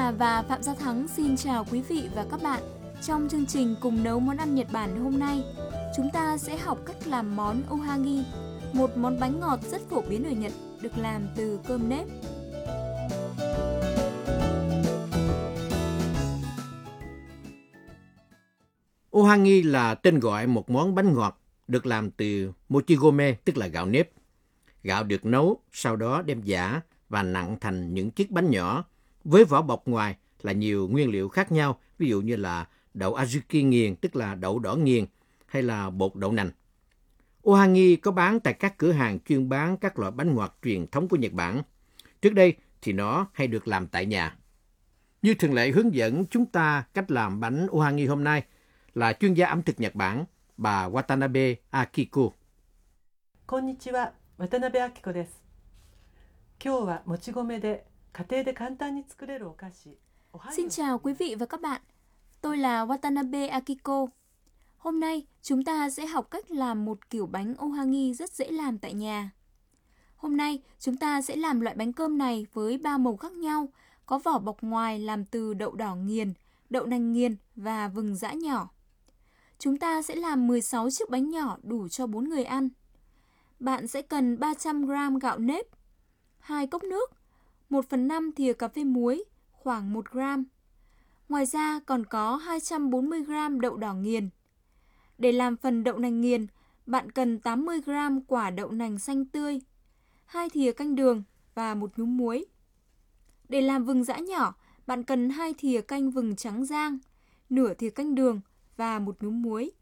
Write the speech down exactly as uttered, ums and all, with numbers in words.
Hà và Phạm Gia Thắng xin chào quý vị và các bạn. Trong chương trình Cùng nấu món ăn Nhật Bản hôm nay, chúng ta sẽ học cách làm món ohagi, một món bánh ngọt rất phổ biến ở Nhật, được làm từ cơm nếp. Ohagi là tên gọi một món bánh ngọt được làm từ mochigome, tức là gạo nếp. Gạo được nấu, sau đó đem giã và nặn thành những chiếc bánh nhỏ, với vỏ bọc ngoài là nhiều nguyên liệu khác nhau, ví dụ như là đậu azuki nghiền, tức là đậu đỏ nghiền, hay là bột đậu nành. Ohagi có bán tại các cửa hàng chuyên bán các loại bánh ngọt truyền thống của Nhật Bản. Trước đây thì nó hay được làm tại nhà. Như thường lệ hướng dẫn chúng ta cách làm bánh ohagi hôm nay là chuyên gia ẩm thực Nhật Bản, bà Watanabe Akiko. Konnichiwa, Watanabe Akiko desu. Kyou wa mochigome de kate de kantan ni tsukureru okashi. Xin chào quý vị và các bạn. Tôi là Watanabe Akiko. Hôm nay chúng ta sẽ học cách làm một kiểu bánh ohagi rất dễ làm tại nhà. Hôm nay chúng ta sẽ làm loại bánh cơm này với ba màu khác nhau, có vỏ bọc ngoài làm từ đậu đỏ nghiền, đậu nành nghiền và vừng giã nhỏ. Chúng ta sẽ làm mười sáu chiếc bánh nhỏ đủ cho bốn người ăn. Bạn sẽ cần ba trăm gam gạo nếp, hai cốc nước, một phần năm thìa cà phê muối, khoảng một gram. Ngoài ra còn có hai trăm bốn mươi gam đậu đỏ nghiền. Để làm phần đậu nành nghiền, bạn cần tám mươi gam quả đậu nành xanh tươi, hai thìa canh đường và một nhúm muối. Để làm vừng giã nhỏ, bạn cần hai thìa canh vừng trắng rang, nửa thìa canh đường và một nhúm muối.